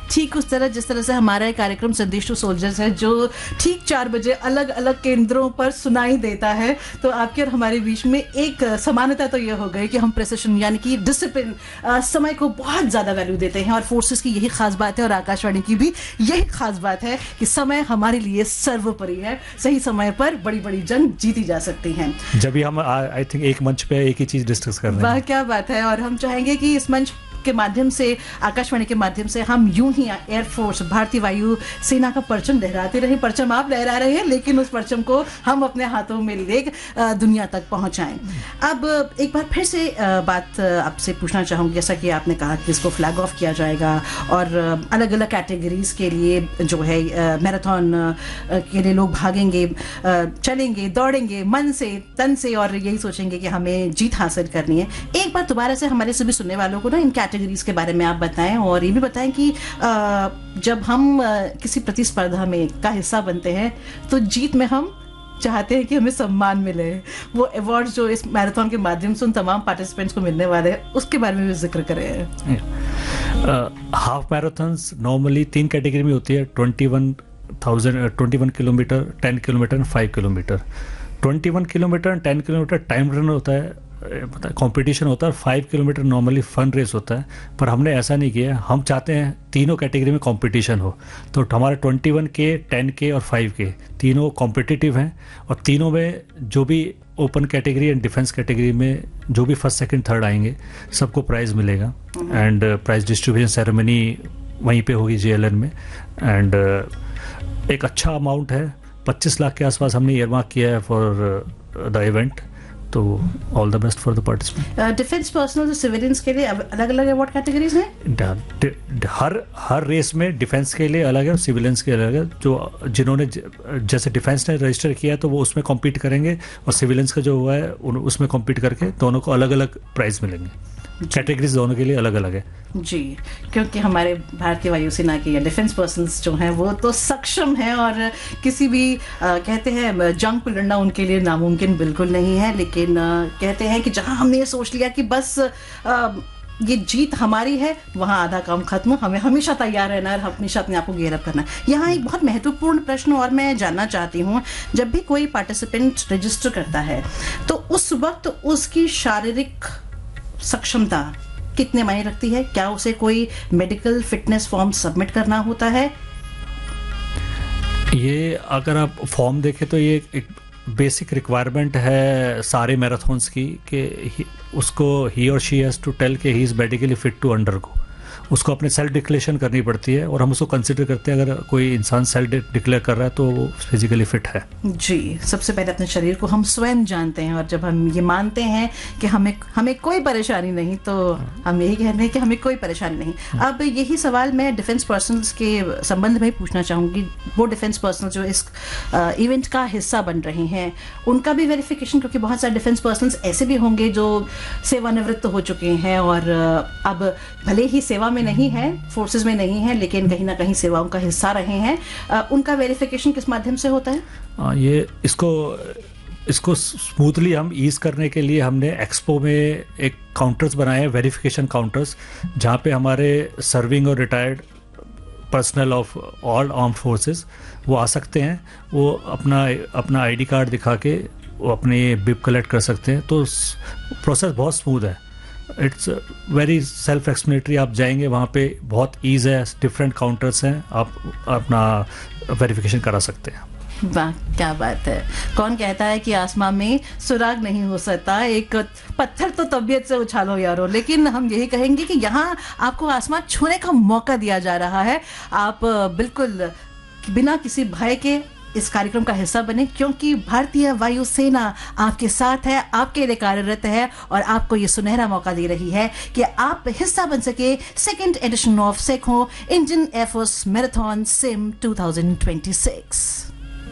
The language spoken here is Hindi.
ठीक उस तरह जिस तरह से हमारा एक कार्यक्रम संदेश टू सोल्जर्स है जो ठीक 4 बजे अलग अलग केंद्रों पर सुनाई देता है, तो आपके और हमारे बीच में एक समानता तो ये हो गई कि हम प्रेसिशन यानी कि डिसिप्लिन, समय को बहुत ज़्यादा वैल्यू देते हैं और फोर्सेस की यही खास बात है और आकाशवाणी की भी यही खास बात है कि समय हमारे लिए सर्वोपरि है। सही समय पर बड़ी बड़ी जंग जीती जा सकती हैं। जब भी हम आई थिंक एक मंच पे एक ही चीज़ डिस्कस कर रहे हैं। वाह क्या बात है। और हम चाहेंगे कि इस मंच के माध्यम से, आकाशवाणी के माध्यम से हम यूं ही एयरफोर्स, भारतीय वायु सेना का परचम लहराते रहे। परचम आप लहरा रहे हैं लेकिन उस परचम को हम अपने हाथों में ले दुनिया तक पहुंचाएं। अब एक बार फिर से बात आपसे पूछना चाहूँगी, जैसा कि आपने कहा कि इसको फ्लैग ऑफ किया जाएगा और अलग अलग कैटेगरीज के लिए जो है मैराथन के लिए लोग भागेंगे, चलेंगे, दौड़ेंगे मन से तन से और यही सोचेंगे कि हमें जीत हासिल करनी है। एक बार दोबारा से हमारे सभी सुनने वालों को ना इन कैटेगरीज के बारे में आप बताएं और ये भी बताएं कि जब हम किसी प्रतिस्पर्धा में का हिस्सा बनते हैं तो जीत में हम चाहते हैं कि हमें सम्मान मिले, वो अवार्ड जो इस मैराथन के माध्यम से उन तमाम पार्टिसिपेंट्स को मिलने वाले हैं उसके बारे में भी जिक्र करें। हाफ मैराथन्स नॉर्मली 3 कैटेगरी में होती है, 21 kilometre, 10 kilometre, 5 kilometre. 21 kilometre 10 kilometre time run होता है, कंपटीशन होता है। 5 किलोमीटर नॉर्मली फन रेस होता है, पर हमने ऐसा नहीं किया। हम चाहते हैं तीनों कैटेगरी में कंपटीशन हो, तो हमारे 21 के, 10 के और 5 के तीनों कॉम्पिटिटिव हैं और तीनों में जो भी open category and defence category में जो भी फर्स्ट सेकंड थर्ड आएंगे सबको प्राइज़ मिलेगा एंड प्राइज़ डिस्ट्रीब्यूशन सेरेमनी वहीं पे होगी JLN में। एंड एक अच्छा अमाउंट है, 25 लाख के आसपास हमने ईयरमार्क किया है फॉर द इवेंट। तो all the best for the participant. Defence personnel civilians के लिए अलग अलग अवार्ड कैटेगरीज हैं। हर रेस में डिफेंस के लिए अलग है और सिविलियंस के अलग है। जो जिन्होंने जैसे डिफेंस ने रजिस्टर किया है तो वो उसमें कॉम्पीट करेंगे और सिविलियंस का जो हुआ है उसमें कॉम्पीट करके दोनों को अलग अलग प्राइज मिलेंगे। कैटेगरीज दोनों के लिए अलग अलग है जी, क्योंकि हमारे भारतीय वायुसेना के या डिफेंस पर्सन्स जो हैं वो तो सक्षम हैं और किसी भी कहते हैं जंग पे लड़ना उनके लिए नामुमकिन बिल्कुल नहीं है। लेकिन कहते हैं कि जहां हमने ये सोच लिया कि बस ये जीत हमारी है, वहाँ आधा काम खत्म। हमें हमेशा तैयार रहना है, हमेशा अपने आप को गियर अप करना है। यहाँ एक बहुत महत्वपूर्ण प्रश्न और मैं जानना चाहती हूँ, जब भी कोई पार्टिसिपेंट रजिस्टर करता है तो उस वक्त उसकी शारीरिक सक्षमता कितने मायने रखती है? क्या उसे कोई मेडिकल फिटनेस फॉर्म सबमिट करना होता है? ये अगर आप फॉर्म देखें तो ये एक बेसिक रिक्वायरमेंट है सारे मैराथन्स की कि उसको ही और शी हैज़ टू टेल कि he is medically fit to undergo. उसको अपने सेल्फ डिक्लेरेशन करनी पड़ती है और हम उसको कंसिडर करते हैं अगर कोई इंसान सेल्फ डिक्लेयर कर रहा है तो वो फिजिकली फिट है। जी, सबसे पहले अपने शरीर को हम स्वयं जानते हैं और जब हम ये मानते हैं कि हमें कोई परेशानी नहीं तो हम यही कहते हैं कि हमें कोई परेशानी नहीं। अब यही सवाल मैं डिफेंस पर्सनल्स के संबंध में पूछना चाहूँगी। वो डिफेंस पर्सनल जो इस इवेंट का हिस्सा बन रहे हैं उनका भी वेरिफिकेशन, क्योंकि बहुत सारे डिफेंस पर्सनल्स ऐसे भी होंगे जो सेवानिवृत्त हो चुके हैं और अब भले ही सेवा में नहीं है, फोर्सेस में नहीं है, लेकिन कहीं ना कहीं सेवाओं का हिस्सा रहे हैं। उनका वेरिफिकेशन किस माध्यम से होता है? ये इसको स्मूथली हम ईज करने के लिए हमने एक्सपो में एक काउंटर्स बनाए हैं, वेरिफिकेशन काउंटर्स, जहाँ पे हमारे सर्विंग और retired personal of all armed forces वो आ सकते हैं। वो अपना ID कार्ड दिखा के वो अपने बिप कलेक्ट कर सकते हैं। तो प्रोसेस बहुत स्मूथ है, इट्स वेरी सेल्फ एक्सप्लेनेटरी। आप जाएंगे वहाँ पे बहुत ईज़ है, डिफरेंट काउंटर्स हैं, आप अपना वेरिफिकेशन करा सकते हैं। वाह क्या बात है। कौन कहता है कि आसमां में सुराग नहीं हो सकता, एक पत्थर तो तबीयत से उछालो यारो। लेकिन हम यही कहेंगे कि यहाँ आपको आसमां छूने का मौका दिया जा रहा है। आप बिल्कुल बिना किसी भय के इस कार्यक्रम का हिस्सा बने, क्योंकि भारतीय वायुसेना आपके साथ है, आपके लिए कार्यरत है और आपको ये सुनहरा मौका दे रही है कि आप हिस्सा बन सके second edition of Sekhon Indian air force marathon SIM 2026।